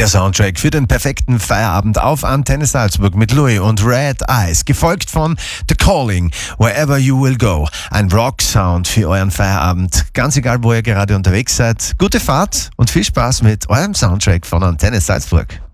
Der Soundtrack für den perfekten Feierabend auf Antenne Salzburg mit Louis und Red Eyes, gefolgt von The Calling, Wherever You Will Go. Ein Rock-Sound für euren Feierabend. Ganz egal, wo ihr gerade unterwegs seid. Gute Fahrt und viel Spaß mit eurem Soundtrack von Antenne Salzburg.